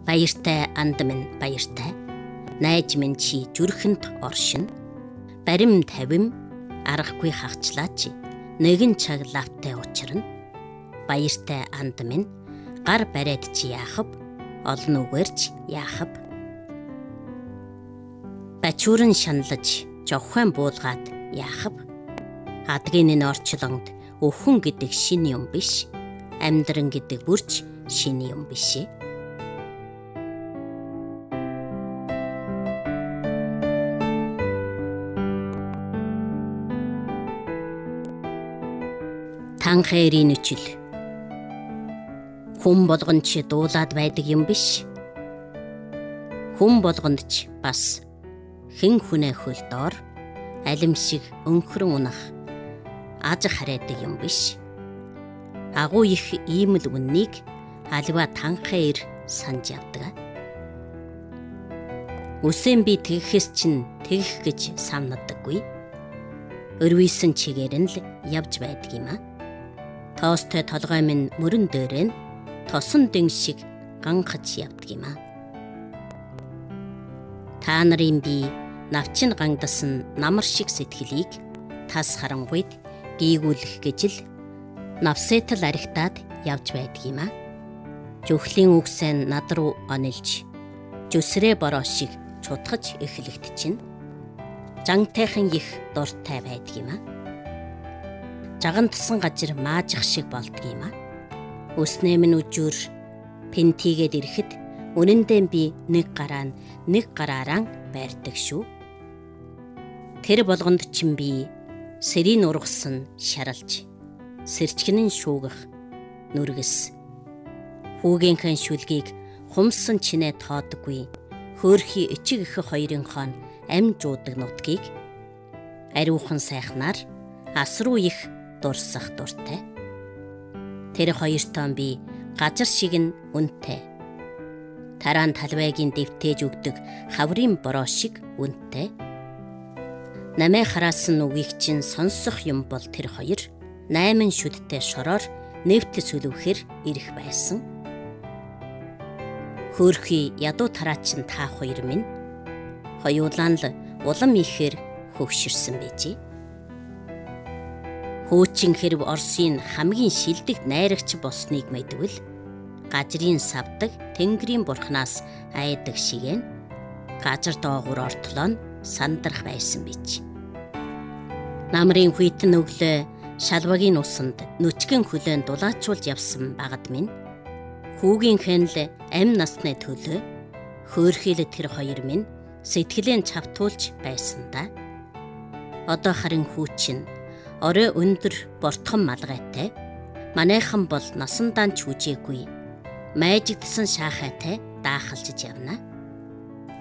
Баяртай анд минь баяртай. Найж минь чи зүрхэнд оршин. Барим тавим аргагүй хагчлаач. Нэгэн чаг лавтай учрна. Баяртай анд минь гар бариад чи яахав? Олон үгээрч яахав? Бачууран шаналж жовхон буулгаад яахав? Адгийн энэ орчлонд өвхөн гэдэг шинэ юм биш. Амьдран гэдэг бүрч шинэ юм биш ээ. Танхэрийн үчил. Хүн болгонд ч дуулаад байдаг юм биш. Хүн болгонд ч бас хэн хүнээ хөлдоор алим шиг өнхрөн унах аж хараадаг юм биш. Агуу их ийм л үннийг аливаа танхэр санаж явдаг. Үсэн би тэгэхээс чинь тэгэх гэж санадаггүй. Өрвийсэн чигээр нь л явж байдаг юм а. Тоостой толгой минь мөрөн дээрэн тосон дэн шиг ганхаж явдаг юм а. Та нарын би навчин гангадсан намар шиг сэтгэлийг тас харангуйд гийгүүлэх гэж л навсетал аригтаад явж байдаг юм а. Жүхлийн үгсэн над руу онилж жүсрээ бороо шиг чутгаж эхлэгт чинь жангтайхан их дуртай байдаг юм а. Жагантсан газар маажих шиг болдог юм а. Өснөө минь үжүр пентигээд ирэхэд үнэндээ би нэг гараараа байрдаг шүү. Тэр болгонд чинь би сэрийн ургасан шаралж сэрчгэнэн шуугах нүргэс. Хүүгийнхэн шүлгийг хумсан чинээ тоодоггүй. Хөөрхий ичиг их хоёрынхоо ам жуудаг нутгийг ариухан сайхнаар асруу их дурсах дуртай. Тэр хоёртоо би газар шиг нь үнэтэй. Таран талбайгийн дэвтээж өгдөг хаврын бороо шиг үнэтэй. Намээ хараасан үгийг чинь сонсох юм бол тэр хоёр 8 шүдтэй шороор нэвтэл сүлвэхэр ирэх байсан. Хөөрхий ядуу тараачин та хоёр минь хоёулаа л улам ихээр хөвширсэн байжээ. Хөөчин хэрв Оросын хамгийн шилдэг найрагч болсныг мэдвэл газрын савдаг Тэнгэрийн бурхнаас айдаг шигээр газар доогуур ортлоо нь сандрах байсан бич. Намрын хүйтэн өглөө шалвагийн усанд нүчгэн хөлөөн дулаачуулж явсан багад минь хүүгийнхэн л амь насны төлөө хөөрхийлөд тэр хоёр минь сэтгэлээ чавтуулж байсан да. Одоо харин хүүчин орой өндөр бортхон малгайтай. Манайхан бол насандаа ч үжээгүй. Майжигдсан шаахайтай даахалж явна.